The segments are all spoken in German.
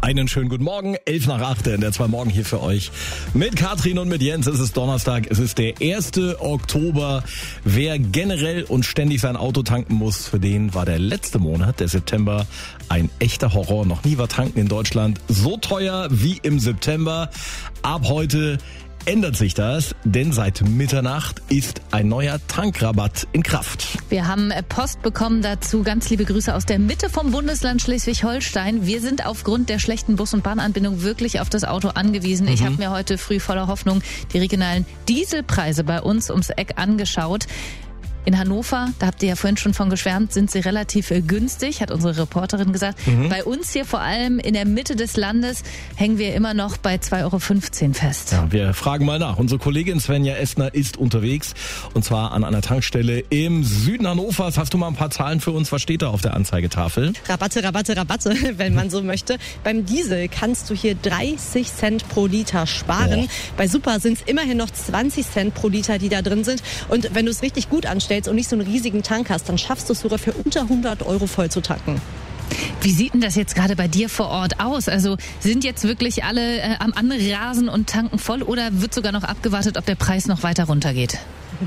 Einen schönen guten Morgen, 7:11 in der 2 Morgen hier für euch. Mit Katrin und mit Jens, es ist Donnerstag, es ist der 1. Oktober. Wer generell und ständig sein Auto tanken muss, für den war der letzte Monat, der September, ein echter Horror. Noch nie war tanken in Deutschland so teuer wie im September. Ab heute ändert sich das, denn seit Mitternacht ist ein neuer Tankrabatt in Kraft. Wir haben Post bekommen dazu. Ganz liebe Grüße aus der Mitte vom Bundesland Schleswig-Holstein. Wir sind aufgrund der schlechten Bus- und Bahnanbindung wirklich auf das Auto angewiesen. Ich habe mir heute früh voller Hoffnung die regionalen Dieselpreise bei uns ums Eck angeschaut. In Hannover, da habt ihr ja vorhin schon von geschwärmt, sind sie relativ günstig, hat unsere Reporterin gesagt. Bei uns hier vor allem in der Mitte des Landes hängen wir immer noch bei 2,15 € fest. Ja, wir fragen mal nach. Unsere Kollegin Svenja Estner ist unterwegs und zwar an einer Tankstelle im Süden Hannovers. Hast du mal ein paar Zahlen für uns? Was steht da auf der Anzeigetafel? Rabatte, wenn man so möchte. Beim Diesel kannst du hier 30 Cent pro Liter sparen. Bei Super sind es immerhin noch 20 Cent pro Liter, die da drin sind. Und wenn du es richtig gut anstellst und nicht so einen riesigen Tank hast, dann schaffst du es sogar für unter 100 € voll zu tanken. Wie sieht denn das jetzt gerade bei dir vor Ort aus? Also sind jetzt wirklich alle am Anrasen und tanken voll oder wird sogar noch abgewartet, ob der Preis noch weiter runtergeht?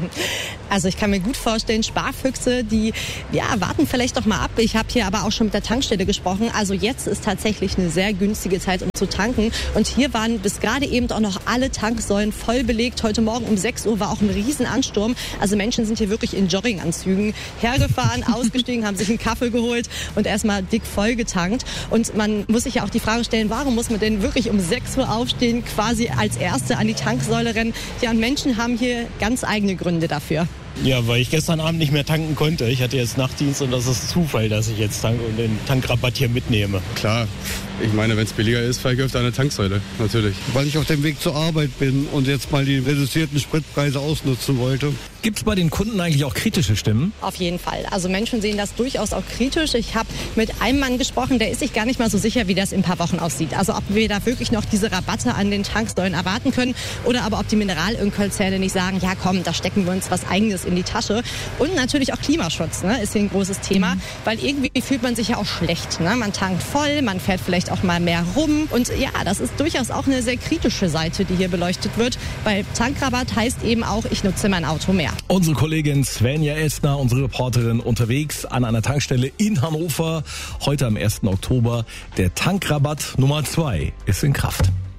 Also ich kann mir gut vorstellen, Sparfüchse, die warten vielleicht doch mal ab. Ich habe hier aber auch schon mit der Tankstelle gesprochen. Also jetzt ist tatsächlich eine sehr günstige Zeit, um zu tanken. Und hier waren bis gerade eben auch noch alle Tanksäulen voll belegt. Heute Morgen um 6 Uhr war auch ein Riesenansturm. Also Menschen sind hier wirklich in Jogginganzügen hergefahren, ausgestiegen, haben sich einen Kaffee geholt und erstmal dick voll getankt. Und man muss sich ja auch die Frage stellen, warum muss man denn wirklich um 6 Uhr aufstehen, quasi als Erste an die Tanksäule rennen? Ja, und Menschen haben hier ganz eigene Gründe dafür. Ja, weil ich gestern Abend nicht mehr tanken konnte. Ich hatte jetzt Nachtdienst und das ist Zufall, dass ich jetzt tanke und den Tankrabatt hier mitnehme. Klar, ich meine, wenn es billiger ist, fahre ich öfter an der Tanksäule, natürlich. Weil ich auf dem Weg zur Arbeit bin und jetzt mal die reduzierten Spritpreise ausnutzen wollte. Gibt es bei den Kunden eigentlich auch kritische Stimmen? Auf jeden Fall. Also Menschen sehen das durchaus auch kritisch. Ich habe mit einem Mann gesprochen, der ist sich gar nicht mal so sicher, wie das in ein paar Wochen aussieht. Also ob wir da wirklich noch diese Rabatte an den Tanksäulen erwarten können oder aber ob die Mineralölkonzerne nicht sagen, ja komm, da stecken wir uns was Eigenes in die Tasche. Und natürlich auch Klimaschutz, ne, ist hier ein großes Thema, weil irgendwie fühlt man sich ja auch schlecht. Ne? Man tankt voll, man fährt vielleicht auch mal mehr rum. Und ja, das ist durchaus auch eine sehr kritische Seite, die hier beleuchtet wird, weil Tankrabatt heißt eben auch, ich nutze mein Auto mehr. Unsere Kollegin Svenja Estner, unsere Reporterin, unterwegs an einer Tankstelle in Hannover. Heute am 1. Oktober. Der Tankrabatt Nummer 2 ist in Kraft.